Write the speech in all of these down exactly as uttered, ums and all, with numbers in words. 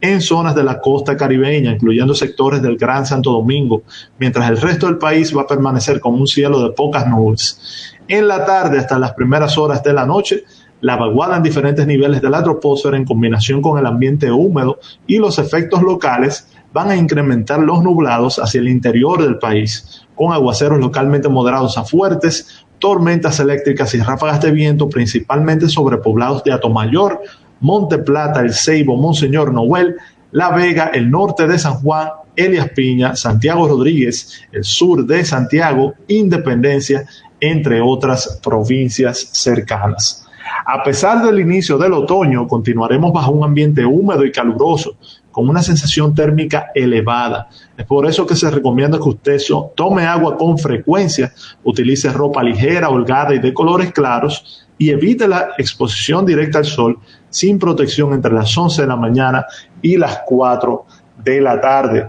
en zonas de la costa caribeña, incluyendo sectores del Gran Santo Domingo, mientras el resto del país va a permanecer con un cielo de pocas nubes. En la tarde, hasta las primeras horas de la noche, la vaguada en diferentes niveles de la troposfera en combinación con el ambiente húmedo y los efectos locales van a incrementar los nublados hacia el interior del país, con aguaceros localmente moderados a fuertes, tormentas eléctricas y ráfagas de viento principalmente sobre poblados de Atomayor, Monte Plata, El Ceibo, Monseñor Noel, La Vega, el norte de San Juan, Elías Piña, Santiago Rodríguez, el sur de Santiago, Independencia, entre otras provincias cercanas. A pesar del inicio del otoño, continuaremos bajo un ambiente húmedo y caluroso, con una sensación térmica elevada. Es por eso que se recomienda que usted so, tome agua con frecuencia, utilice ropa ligera, holgada y de colores claros y evite la exposición directa al sol sin protección entre las once de la mañana y las cuatro de la tarde.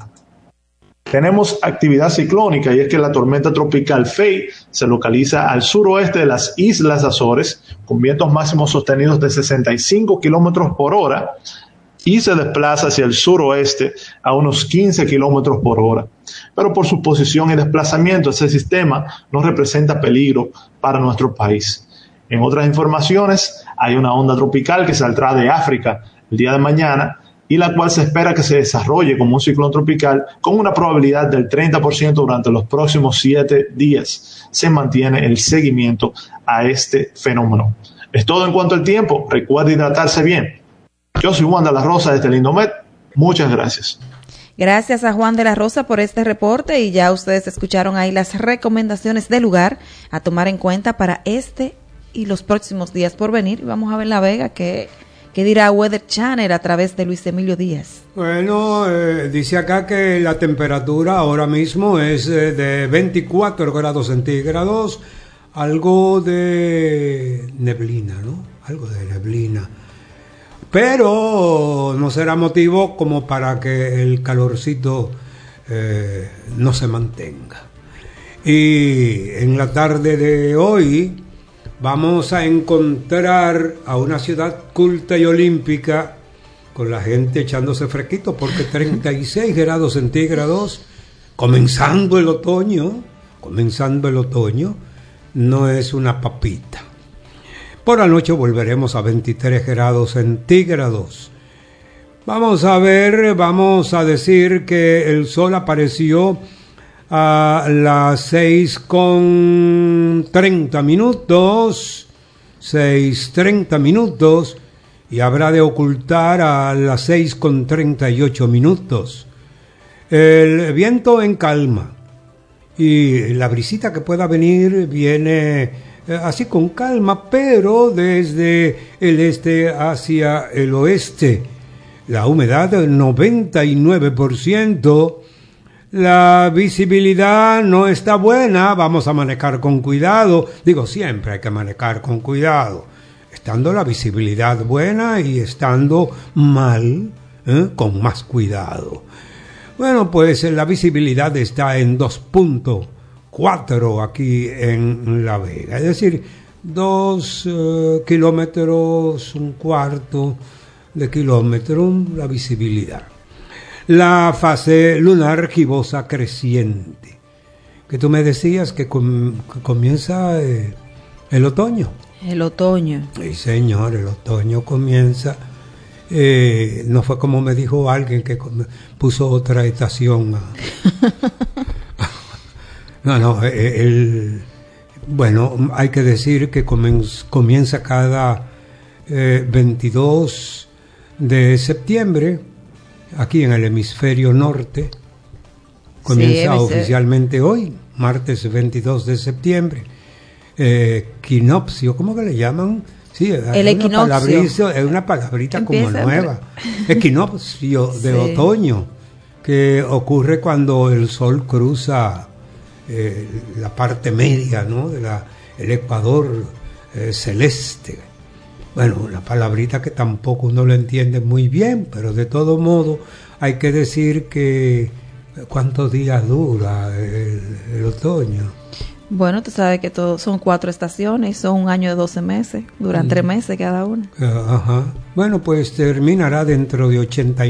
Tenemos actividad ciclónica y es que la tormenta tropical Faye se localiza al suroeste de las Islas Azores con vientos máximos sostenidos de sesenta y cinco kilómetros por hora y se desplaza hacia el suroeste a unos quince kilómetros por hora. Pero por su posición y desplazamiento, ese sistema no representa peligro para nuestro país. En otras informaciones, hay una onda tropical que saldrá de África el día de mañana y la cual se espera que se desarrolle como un ciclón tropical con una probabilidad del treinta por ciento durante los próximos siete días. Se mantiene el seguimiento a este fenómeno. Es todo en cuanto al tiempo. Recuerde hidratarse bien. Yo soy Juan de la Rosa desde el Indomet. Muchas gracias. Gracias a Juan de la Rosa por este reporte y ya ustedes escucharon ahí las recomendaciones del lugar a tomar en cuenta para este y los próximos días por venir. Vamos a ver La Vega que... ¿Qué dirá Weather Channel a través de Luis Emilio Díaz? Bueno, eh, dice acá que la temperatura ahora mismo es eh, de veinticuatro grados centígrados, algo de neblina, ¿no? Algo de neblina. Pero no será motivo como para que el calorcito eh, no se mantenga. Y en la tarde de hoy vamos a encontrar a una ciudad culta y olímpica con la gente echándose fresquito porque treinta y seis grados centígrados, comenzando el otoño, comenzando el otoño, no es una papita. Por la noche volveremos a veintitrés grados centígrados. Vamos a ver, vamos a decir que el sol apareció a las seis con treinta minutos, seis treinta minutos, y habrá de ocultar a las seis con treinta y ocho minutos. El viento en calma y la brisita que pueda venir viene eh, así con calma, pero desde el este hacia el oeste. La humedad del noventa y nueve por ciento. La visibilidad no está buena, vamos a manejar con cuidado. Digo, siempre hay que manejar con cuidado. Estando la visibilidad buena y estando mal, ¿eh? Con más cuidado. Bueno, pues la visibilidad está en dos punto cuatro aquí en La Vega. Es decir, dos uh, kilómetros, un cuarto de kilómetro la visibilidad. La fase lunar gibosa creciente, que tú me decías que, com- que comienza eh, el otoño. El otoño. Sí, señor, el otoño comienza. Eh, no fue como me dijo alguien que puso otra estación. no, no, eh, el, bueno, hay que decir que comienza, comienza cada eh, veintidós de septiembre. Aquí en el hemisferio norte, comienza sí, oficialmente hoy, martes veintidós de septiembre. Eh, equinoccio, ¿cómo que le llaman? Sí, el equinoccio. Es una palabrita Empieza como nueva. Entre... Equinoccio de sí. Otoño, que ocurre cuando el sol cruza eh, la parte media, ¿no? De la, el ecuador eh, celeste. Bueno, una palabrita que tampoco uno lo entiende muy bien, pero de todo modo hay que decir que ¿cuántos días dura el, el otoño? Bueno, tú sabes que todo, son cuatro estaciones, son un año de doce meses, duran mm. tres meses cada una. Ajá. Bueno, pues terminará dentro de ochenta y